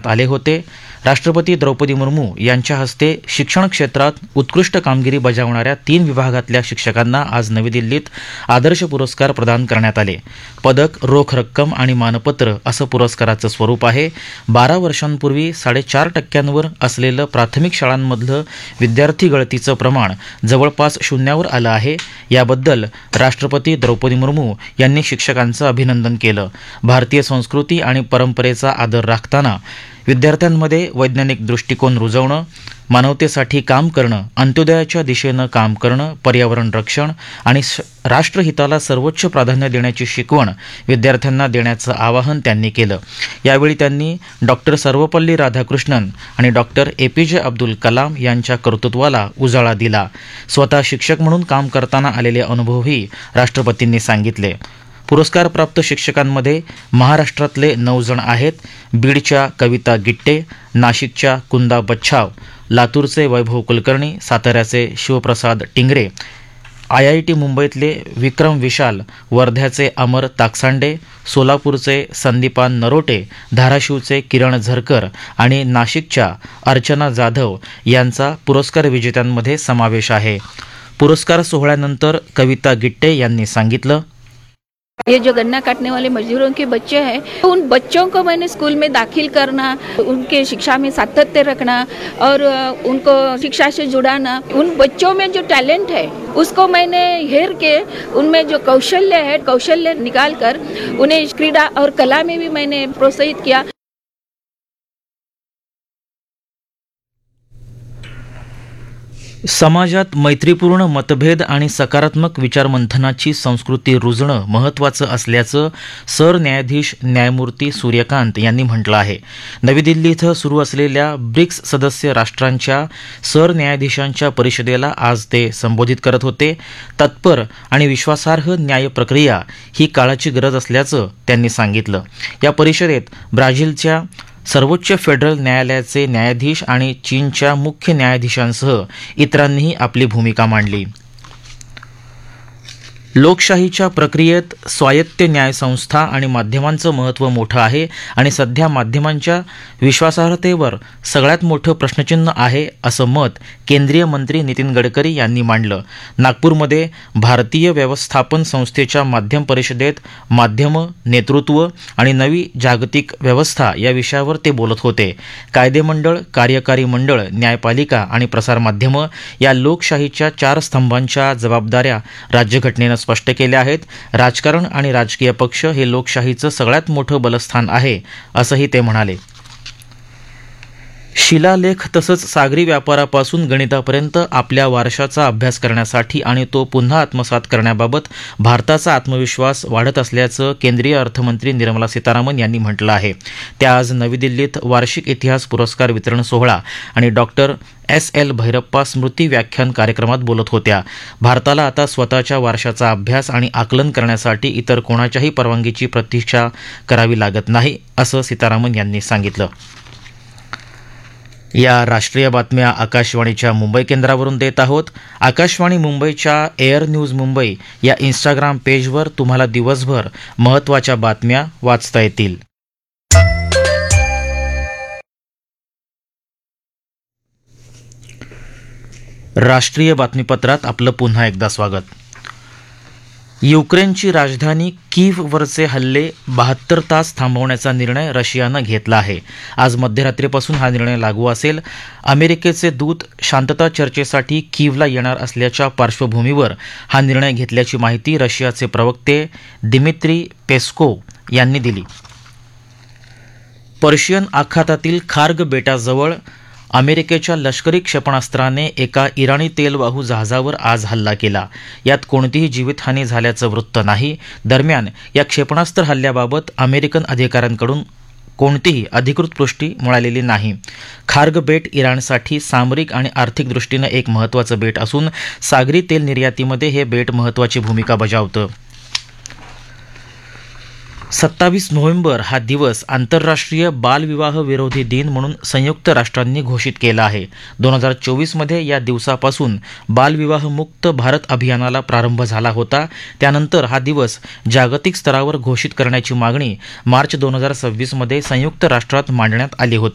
करण्यात आले होते. राष्ट्रपती द्रौपदी मुर्मू यांच्या हस्ते शिक्षण क्षेत्रात उत्कृष्ट कामगिरी बजावणाऱ्या 3 विभागातल्या शिक्षकांना आज नवी दिल्लीत आदर्श पुरस्कार प्रदान करण्यात आले. पदक, रोख रक्कम आणि मानपत्र असं पुरस्काराचं स्वरूप आहे. 12 वर्षांपूर्वी 4.5% असलेलं प्राथमिक शाळांमधलं विद्यार्थी गळतीचं प्रमाण जवळपास शून्यावर आलं आहे. याबद्दल राष्ट्रपती द्रौपदी मुर्मू यांनी शिक्षकांचं अभिनंदन केलं. भारतीय संस्कृती आणि परंपरेचा आदर राखताना विद्यार्थ्यांमध्ये वैज्ञानिक दृष्टिकोन रुजवणं, मानवतेसाठी काम करणं, अंत्योदयाच्या दिशेनं काम करणं, पर्यावरण रक्षण आणि राष्ट्रहिताला सर्वोच्च प्राधान्य देण्याची शिकवण विद्यार्थ्यांना देण्याचं आवाहन त्यांनी केलं. यावेळी त्यांनी डॉक्टर सर्वपल्ली राधाकृष्णन आणि डॉक्टर APJ अब्दुल कलाम यांच्या कर्तृत्वाला उजाळा दिला. स्वतः शिक्षक म्हणून काम करताना आलेले अनुभवही राष्ट्रपतींनी सांगितले. पुरस्कारप्राप्त शिक्षकांमध्ये महाराष्ट्रातले 9 जण आहेत. बीडच्या कविता गिट्टे, नाशिकच्या कुंदा बच्छाव, लातूरचे वैभव कुलकर्णी, साताऱ्याचे शिवप्रसाद टिंगरे, IIT मुंबईतले विक्रम विशाल, वर्ध्याचे अमर ताकसांडे, सोलापूरचे संदीपान नरोटे, धाराशिवचे किरण झरकर आणि नाशिकच्या अर्चना जाधव यांचा पुरस्कार विजेत्यांमध्ये समावेश आहे. पुरस्कार सोहळ्यानंतर कविता गिट्टे यांनी सांगितलं, ये जो गन्ना काटने वाले मजदूरों के बच्चे हैं, उन बच्चों को मैंने स्कूल में दाखिल करना, उनके शिक्षा में सातत्य रखना और उनको शिक्षा से जुड़ाना, उन बच्चों में जो टैलेंट है उसको मैंने हेर के उनमें जो कौशल्य है, कौशल्य निकाल कर उन्हें क्रीड़ा और कला में भी मैंने प्रोत्साहित किया. समाजात मैत्रीपूर्ण मतभेद आणि सकारात्मक विचारमंथनाची संस्कृती रुजणं महत्त्वाचं असल्याचं सरन्यायाधीश न्यायमूर्ती सूर्यकांत यांनी म्हटलं आहे. नवी दिल्ली इथं सुरू असलेल्या ब्रिक्स सदस्य राष्ट्रांच्या सरन्यायाधीशांच्या परिषदेला आज ते संबोधित करत होते. तत्पर आणि विश्वासार्ह न्याय प्रक्रिया ही काळाची गरज असल्याचं त्यांनी सांगितलं. या परिषदेत ब्राझीलच्या सर्वोच्च फेडरल न्यायालयाचे न्यायाधीश आणि चीनच्या मुख्य न्यायाधीशांसह इतरांनीही आपली भूमिका मांडली. लोकशाहीच्या प्रक्रियेत स्वायत्त न्यायसंस्था आणि माध्यमांचं महत्त्व मोठं आहे आणि सध्या माध्यमांच्या विश्वासार्हतेवर सगळ्यात मोठं प्रश्नचिन्ह आहे असं मत केंद्रीय मंत्री नितीन गडकरी यांनी मांडलं. नागपूरमध्ये भारतीय व्यवस्थापन संस्थेच्या माध्यम परिषदेत माध्यमं, नेतृत्व आणि नवी जागतिक व्यवस्था या विषयावर ते बोलत होते. कायदेमंडळ, कार्यकारी मंडळ, न्यायपालिका आणि प्रसारमाध्यमं या लोकशाहीच्या 4 स्तंभांच्या जबाबदाऱ्या राज्यघटनेनं स्पष्ट केल्या आहेत. राजकारण आणि राजकीय पक्ष हे लोकशाहीचं सगळ्यात मोठं बलस्थान आहे असंही ते म्हणाले. शिलालेख तसंच सागरी व्यापारापासून गणितापर्यंत आपल्या वारशाचा अभ्यास करण्यासाठी आणि तो पुन्हा आत्मसात करण्याबाबत भारताचा आत्मविश्वास वाढत असल्याचं केंद्रीय अर्थमंत्री निर्मला सीतारामन यांनी म्हटलं आहे. त्या आज नवी दिल्लीत वार्षिक इतिहास पुरस्कार वितरण सोहळा आणि डॉक्टर SL भैरप्पा स्मृती व्याख्यान कार्यक्रमात बोलत होत्या. भारताला आता स्वतःच्या वारशाचा अभ्यास आणि आकलन करण्यासाठी इतर कोणाच्याही परवानगीची प्रतीक्षा करावी लागत नाही असं सीतारामन यांनी सांगितलं. या राष्ट्रीय बातम्या आकाशवाणीच्या मुंबई केंद्रावरून देत आहोत. आकाशवाणी मुंबईच्या एअर न्यूज मुंबई या इंस्टाग्राम पेजवर तुम्हाला दिवसभर महत्त्वाच्या बातम्या वाचता येतील. राष्ट्रीय बातमीपत्रात आपलं पुन्हा एकदा स्वागत. युक्रेनची राजधानी कीव्हवरचे हल्ले 72 तास थांबवण्याचा निर्णय रशियानं घेतला आहे. आज मध्यरात्रीपासून हा निर्णय लागू असेल. अमेरिकेचे दूत शांतता चर्चेसाठी कीव्हला येणार असल्याच्या पार्श्वभूमीवर हा निर्णय घेतल्याची माहिती रशियाचे प्रवक्ते दिमित्री पेस्कोव्ह यांनी दिली. पर्शियन आखातातील खार्ग बेटाजवळ अमेरिकेच्या लष्करी क्षेपणास्त्राने एका इराणी तेलवाहू जहाजावर आज हल्ला केला. यात कोणतीही जीवितहानी झाल्याचं वृत्त नाही. दरम्यान या क्षेपणास्त्र हल्ल्याबाबत अमेरिकन अधिकाऱ्यांकडून कोणतीही अधिकृत पुष्टी मिळालेली नाही. खार्ग बेट इराणसाठी सामरिक आणि आर्थिक दृष्टीनं एक महत्त्वाचं बेट असून सागरी तेल निर्यातीमध्ये हे बेट महत्त्वाची भूमिका बजावतं. 27 नोव्हेंबर हा दिवस आंतरराष्ट्रीय बालविवाह विरोधी दिन म्हणून संयुक्त राष्ट्रांनी घोषित केला आहे. 2024मध्ये या दिवसापासून बालविवाह मुक्त भारत अभियानाला प्रारंभ झाला होता. त्यानंतर हा दिवस जागतिक स्तरावर घोषित करण्याची मागणी मार्च 2026मध्ये संयुक्त राष्ट्रात मांडण्यात आली होती.